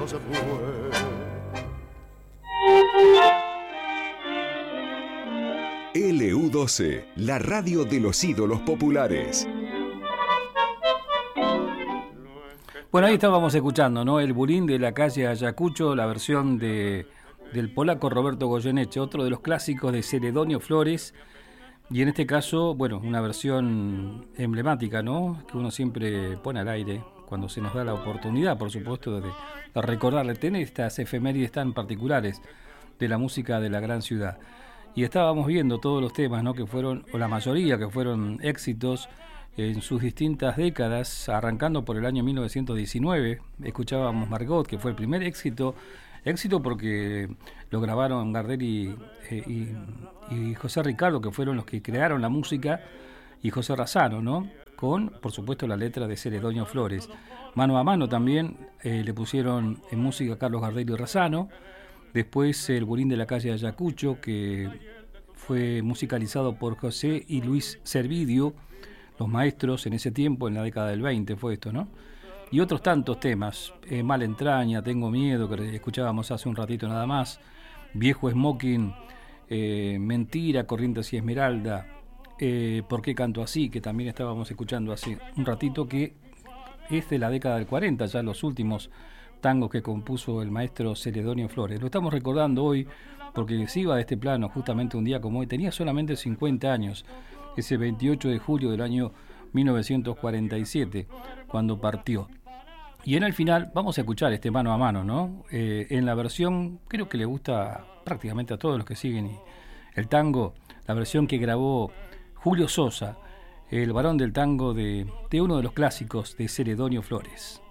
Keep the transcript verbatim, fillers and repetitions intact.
se fue. L U doce, la radio de los ídolos populares. Bueno, ahí estábamos escuchando, ¿no? El Bulín de la calle Ayacucho, la versión de del polaco Roberto Goyeneche, otro de los clásicos de Celedonio Flores, y en este caso, bueno, una versión emblemática, ¿no? Que uno siempre pone al aire cuando se nos da la oportunidad, por supuesto, de, de recordarle, tener estas efemérides tan particulares de la música de la gran ciudad. Y estábamos viendo todos los temas, ¿no? Que fueron, o la mayoría que fueron éxitos en sus distintas décadas, arrancando por el año mil novecientos diecinueve. Escuchábamos Margot, que fue el primer éxito, éxito porque lo grabaron Gardel y, eh, y, y José Ricardo, que fueron los que crearon la música, y José Razzano, ¿no? Con, por supuesto, la letra de Celedonio Flores. Mano a Mano también eh, le pusieron en música Carlos Gardel y Razzano. Después el Bulín de la calle Ayacucho, que fue musicalizado por José y Luis Servidio, los maestros en ese tiempo, en la década del veinte fue esto, ¿no? Y otros tantos temas, eh, Mala Entraña, Tengo Miedo, que escuchábamos hace un ratito nada más, Viejo Smoking, eh, Mentira, Corrientes y Esmeralda, eh, ¿Por qué canto así?, que también estábamos escuchando hace un ratito, que es de la década del cuarenta, ya los últimos tangos que compuso el maestro Celedonio Flores. Lo estamos recordando hoy porque se iba de este plano justamente un día como hoy, tenía solamente cincuenta años, ese veintiocho de julio del año mil novecientos cuarenta y siete, cuando partió. Y en el final vamos a escuchar este Mano a Mano, ¿no? Eh, en la versión, creo que le gusta prácticamente a todos los que siguen el tango, la versión que grabó Julio Sosa, el varón del tango de, de uno de los clásicos de Celedonio Flores.